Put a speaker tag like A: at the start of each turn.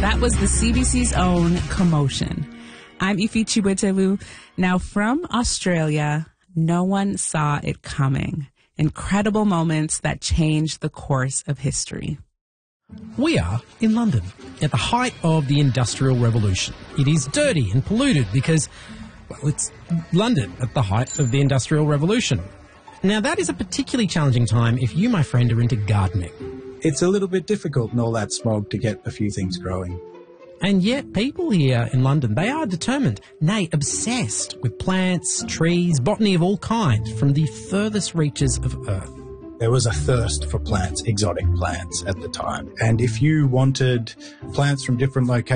A: That was the CBC's own Commotion. I'm Ifi Chiwetewu. Now from Australia, no one saw it coming. Incredible moments that changed the course of history.
B: We are in London at the height of the Industrial Revolution. It is dirty and polluted because, well, it's London at the height of the Industrial Revolution. Now, that is a particularly challenging time if you, my friend, are into gardening.
C: It's a little bit difficult in all that smog to get a few things growing.
B: And yet people here in London, they are determined, nay, obsessed with plants, trees, botany of all kinds from the furthest reaches of Earth.
C: There was a thirst for plants, exotic plants at the time. And if you wanted plants from different locations,